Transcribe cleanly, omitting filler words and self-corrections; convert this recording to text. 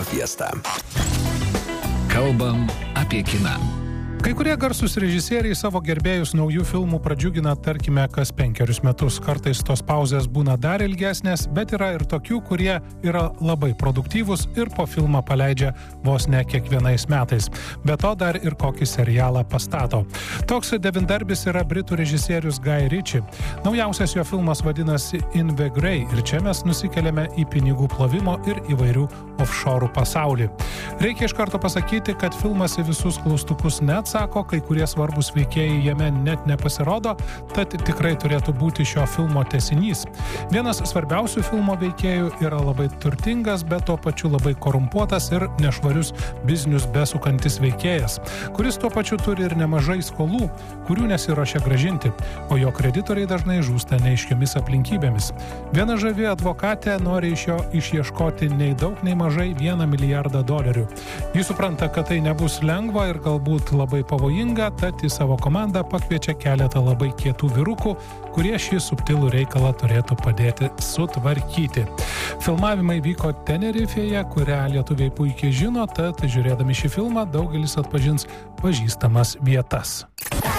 Radio Fiesta. Kalbam apie kiną. Kai kurie garsūs režisieriai savo gerbėjus naujų filmų pradžiugina, tarkime, kas 5 metus. Kartais tos pauzės būna dar ilgesnės, bet yra ir tokių, kurie yra labai produktyvūs ir po filmą paleidžia vos ne kiekvienais metais. Be to dar ir kokį serialą pastato. Toks devyndarbis yra britų režisierius Guy Ritchie. Naujausias jo filmas vadinasi In the Grey ir čia mes nusikeliame į pinigų plovimo ir įvairių offshore pasaulį. Reikia iš karto pasakyti, kad filmas į visus klaustukus neatsako, kai kurie svarbus veikėjai jame net nepasirodo, tad tikrai turėtų būti šio filmo tęsinys. Vienas svarbiausių filmo veikėjų yra labai turtingas, bet tuo pačiu labai korumpuotas ir nešvarius biznius besukantis veikėjas, kuris tuo pačiu turi ir nemažai skolų, kurių nesiruošia grąžinti, o jo kreditoriai dažnai žūsta neaiškiomis aplinkybėmis. Viena žavi advokatė nori iš jo išieškoti nei daug, nei mažai $1 milijardą. Jis supranta, kad tai nebus lengva ir galbūt labai pavojinga, tad į savo komandą pakviečia keletą labai kietų vyrukų, kurie šį subtilų reikalą turėtų padėti sutvarkyti. Filmavimai vyko Tenerifėje, kurią lietuviai puikiai žino, tad žiūrėdami šį filmą daugelis atpažins pažįstamas vietas.